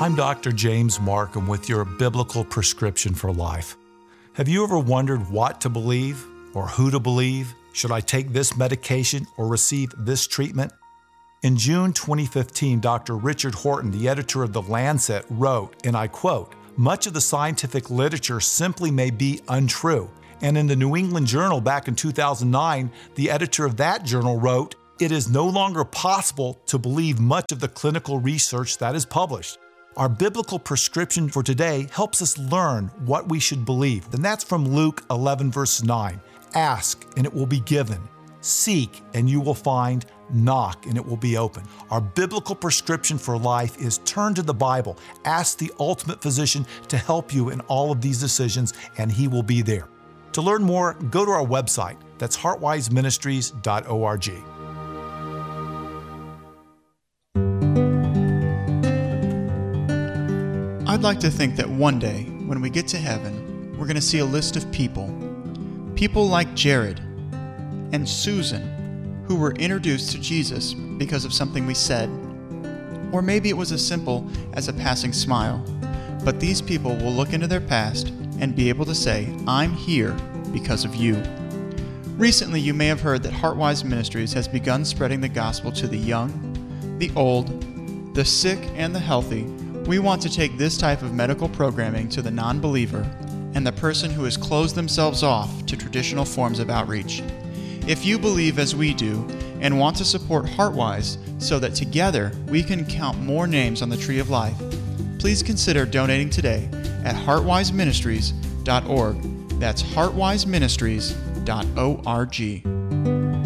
I'm Dr. James Markham with your biblical prescription for life. Have you ever wondered what to believe or who to believe? Should I take this medication or receive this treatment? In June 2015, Dr. Richard Horton, the editor of The Lancet, wrote, and I quote, "Much of the scientific literature simply may be untrue." And in the New England Journal back in 2009, the editor of that journal wrote, "It is no longer possible to believe much of the clinical research that is published." Our biblical prescription for today helps us learn what we should believe. And that's from Luke 11, verse 9. Ask, and it will be given. Seek, and you will find. Knock, and it will be open. Our biblical prescription for life is turn to the Bible. Ask the ultimate physician to help you in all of these decisions, and he will be there. To learn more, go to our website. That's heartwiseministries.org. I'd like to think that one day, when we get to heaven, we're going to see a list of people like Jared and Susan, who were introduced to Jesus because of something we said, or maybe it was as simple as a passing smile. But these people will look into their past and be able to say, "I'm here because of you." Recently, you may have heard that Heartwise Ministries has begun spreading the gospel to the young, the old, the sick, and the healthy. We want to take this type of medical programming to the non-believer and the person who has closed themselves off to traditional forms of outreach. If you believe as we do and want to support Heartwise so that together we can count more names on the tree of life, please consider donating today at heartwiseministries.org. That's heartwiseministries.org.